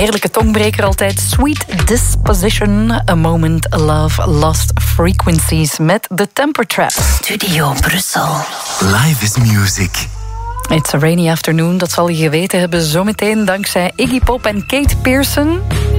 heerlijke tongbreker altijd. Sweet Disposition, A Moment, Love, Lost Frequencies met The Temper Trap. Studio Brussel. Live is music. It's a rainy afternoon, dat zal je geweten hebben zometeen dankzij Iggy Pop en Kate Pearson.